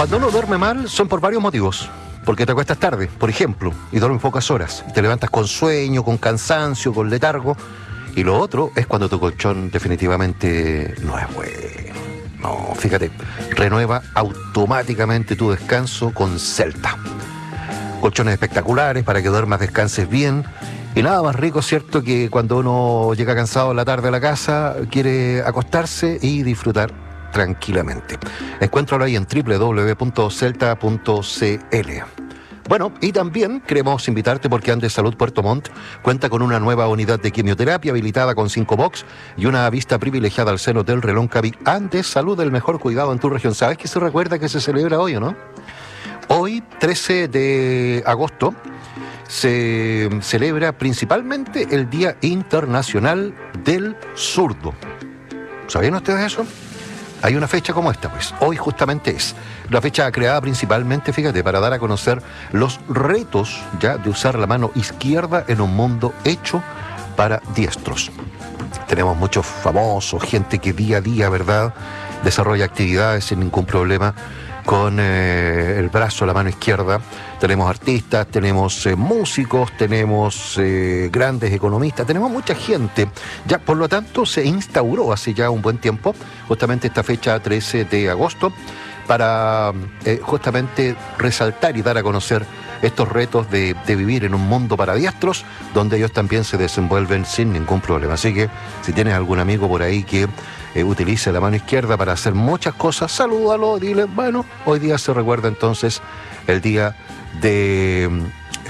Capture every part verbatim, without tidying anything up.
Cuando uno duerme mal son por varios motivos. Porque te acuestas tarde, por ejemplo, y duermes pocas horas. Te levantas con sueño, con cansancio, con letargo. Y lo otro es cuando tu colchón definitivamente no es bueno. No, fíjate, renueva automáticamente tu descanso con Celta. Colchones espectaculares para que duermas, descanses bien. Y nada más rico, ¿cierto?, que cuando uno llega cansado en la tarde a la casa, quiere acostarse y disfrutar tranquilamente. Encuéntralo ahí en doble u doble u doble u punto celta punto c l. Bueno, y también queremos invitarte porque Andes Salud Puerto Montt cuenta con una nueva unidad de quimioterapia habilitada con cinco box y una vista privilegiada al seno del Reloncaví. Andes Salud, el mejor cuidado en tu región. ¿Sabes que se recuerda que se celebra hoy o no? Hoy, trece de agosto, se celebra principalmente el Día Internacional del Zurdo. ¿Sabían ustedes eso? Hay una fecha como esta, pues. Hoy justamente es. La fecha creada principalmente, fíjate, para dar a conocer los retos ya de usar la mano izquierda en un mundo hecho para diestros. Tenemos muchos famosos, gente que día a día, ¿verdad?, desarrolla actividades sin ningún problema con eh, el brazo, la mano izquierda. Tenemos artistas, tenemos eh, músicos, tenemos eh, grandes economistas, tenemos mucha gente. Ya, por lo tanto, se instauró hace ya un buen tiempo justamente esta fecha trece de agosto para eh, justamente resaltar y dar a conocer estos retos de, de vivir en un mundo para diestros, donde ellos también se desenvuelven sin ningún problema. Así que si tienes algún amigo por ahí que eh, utilice la mano izquierda para hacer muchas cosas, salúdalo, dile, bueno, hoy día se recuerda entonces el día de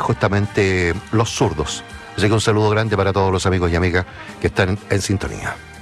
justamente los zurdos. Así que un saludo grande para todos los amigos y amigas que están en, en sintonía.